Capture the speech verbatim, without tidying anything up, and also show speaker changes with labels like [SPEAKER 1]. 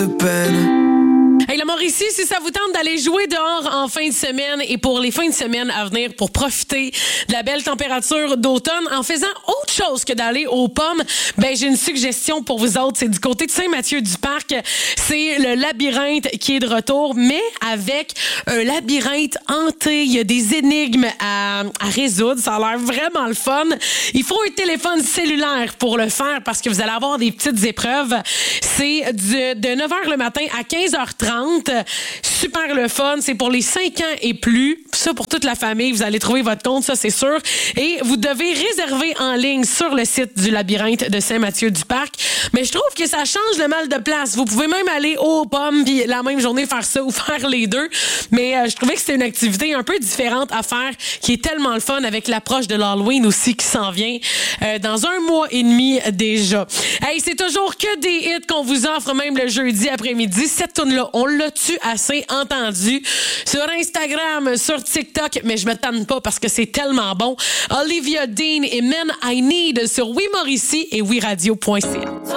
[SPEAKER 1] de peine.
[SPEAKER 2] Hey, le Mauricie, si ça vous tente d'aller jouer dehors en fin de semaine et pour les fins de semaine à venir pour profiter de la belle température d'automne en faisant autre chose que d'aller aux pommes, ben j'ai une suggestion pour vous autres. C'est du côté de Saint-Mathieu-du-Parc. C'est le labyrinthe qui est de retour, mais avec un labyrinthe hanté. Il y a des énigmes à, à résoudre. Ça a l'air vraiment le fun. Il faut un téléphone cellulaire pour le faire parce que vous allez avoir des petites épreuves. C'est du, de neuf heures le matin à quinze heures trente. Super le fun. C'est pour les cinq ans et plus. Ça, pour toute la famille. Vous allez trouver votre compte, ça, c'est sûr. Et vous devez réserver en ligne sur le site du labyrinthe de Saint-Mathieu-du-Parc. Mais je trouve que ça change le mal de place. Vous pouvez même aller aux pommes puis la même journée faire ça ou faire les deux. Mais euh, je trouvais que c'était une activité un peu différente à faire qui est tellement le fun avec l'approche de l'Halloween aussi qui s'en vient euh, dans un mois et demi déjà. Hey, c'est toujours que des hits qu'on vous offre même le jeudi après-midi. Cette tune-là, on l'a-tu assez entendu sur Instagram, sur TikTok, mais je me tanne pas parce que c'est tellement bon. Olivia Dean et Men I Need sur Oui Mauricie et oui radio point c a.